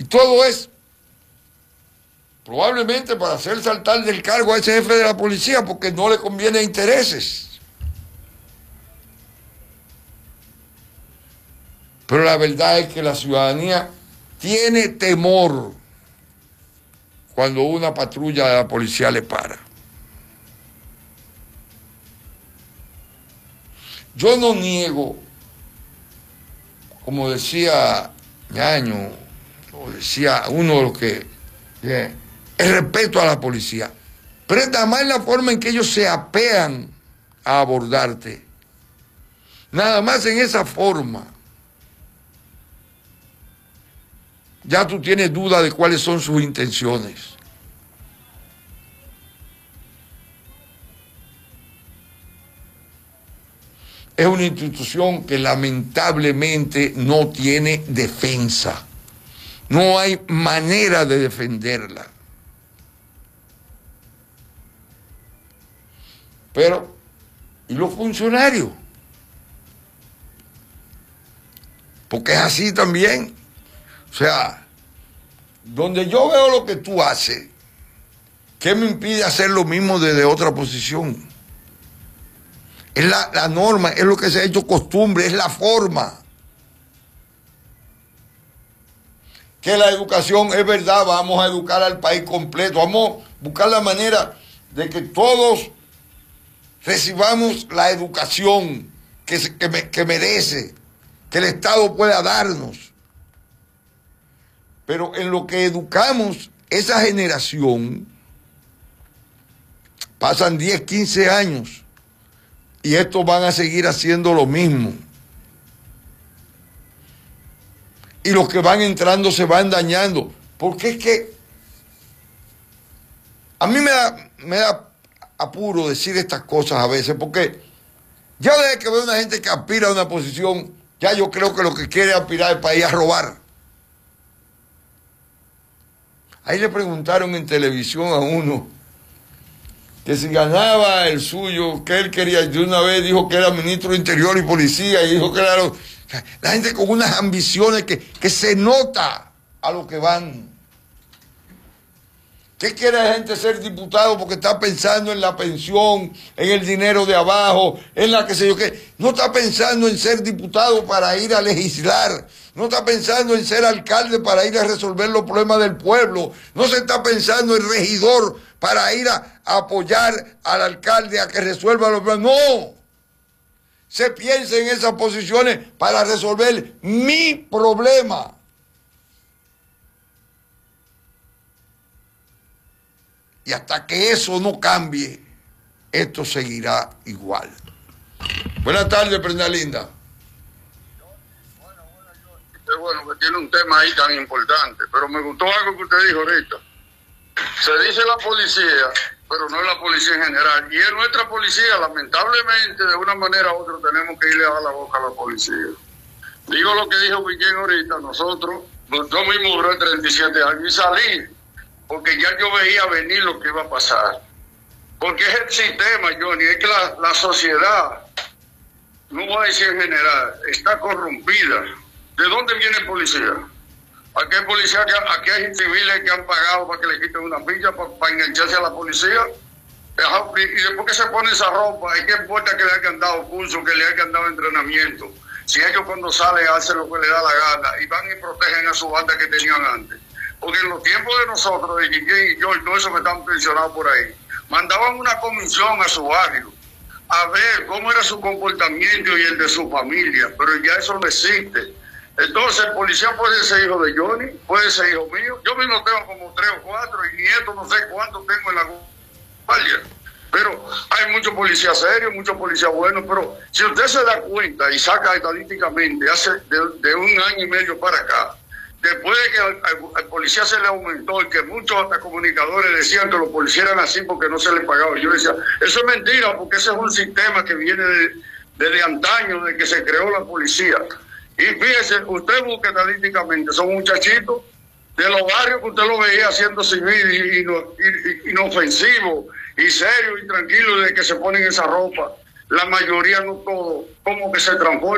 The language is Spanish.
todo es probablemente para hacer saltar del cargo a ese jefe de la policía porque no le conviene intereses. Pero la verdad es que la ciudadanía tiene temor cuando una patrulla de la policía le para. Yo no niego, como decía Ñaño, o decía uno de los que, el respeto a la policía, pero es nada más la forma en que ellos se apean a abordarte. Nada más en esa forma. Ya tú tienes duda de cuáles son sus intenciones. Es una institución que lamentablemente no tiene defensa. No hay manera de defenderla. Pero, ¿y los funcionarios? Porque es así también. O sea, donde yo veo lo que tú haces, ¿qué me impide hacer lo mismo desde otra posición? Es la norma, es lo que se ha hecho costumbre, es la forma. Que la educación, es verdad, vamos a educar al país completo, vamos a buscar la manera de que todos recibamos la educación que merece, que el Estado pueda darnos. Pero en lo que educamos esa generación, pasan 10, 15 años y estos van a seguir haciendo lo mismo. Y los que van entrando se van dañando. Porque es que a mí me da apuro decir estas cosas a veces, porque ya desde que veo una gente que aspira a una posición, ya yo creo que lo que quiere aspirar es para ir a robar. Ahí le preguntaron en televisión a uno que si ganaba el suyo, que él quería, de una vez dijo que era ministro de Interior y Policía, y dijo que era la gente con unas ambiciones que se nota a lo que van. ¿Qué quiere la gente ser diputado porque está pensando en la pensión, en el dinero de abajo, en la que sé yo qué? No está pensando en ser diputado para ir a legislar. No está pensando en ser alcalde para ir a resolver los problemas del pueblo. No se está pensando en regidor para ir a apoyar al alcalde a que resuelva los problemas. No. Se piensa en esas posiciones para resolver mi problema. Y hasta que eso no cambie, esto seguirá igual. Buenas tardes, Prenda Linda. Bueno, que tiene un tema ahí tan importante, pero me gustó algo que usted dijo ahorita. Se dice la policía, pero no es la policía en general. Y es nuestra policía, lamentablemente, de una manera u otra, tenemos que irle a la boca a la policía. Digo lo que dijo Piquén ahorita, nosotros, yo mismo duré 37 años y salí, porque ya yo veía venir lo que iba a pasar. Porque es el sistema, Johnny, es que la sociedad, no voy a decir en general, está corrompida. ¿De dónde viene el policía? Aquí hay policía, aquí hay civiles que han pagado para que le quiten una ficha para engancharse a la policía. Y después que se pone esa ropa, ¿y qué importa que le hayan dado curso, que le hayan dado entrenamiento? Si ellos cuando salen hacen lo que les da la gana y van y protegen a su banda que tenían antes. Porque en los tiempos de nosotros, de Quiquén y yo y todo eso que están pensionados por ahí, mandaban una comisión a su barrio a ver cómo era su comportamiento y el de su familia, pero ya eso no existe. Entonces el policía puede ser hijo de Johnny, puede ser hijo mío. Yo mismo tengo como 3 o 4 y nietos no sé cuántos tengo en la guardia. Pero hay muchos policías serios, muchos policías buenos, pero si usted se da cuenta y saca estadísticamente, hace de 1 año y medio para acá, después de que al policía se le aumentó y que muchos hasta comunicadores decían que los policías eran así porque no se les pagaba, yo decía, eso es mentira, porque ese es un sistema que viene desde antaño, de que se creó la policía. Y fíjese, usted busca estadísticamente, son muchachitos de los barrios que usted lo veía haciendo civil inofensivo y serio y tranquilo, de que se ponen esa ropa. La mayoría, no todo, como que se transforma.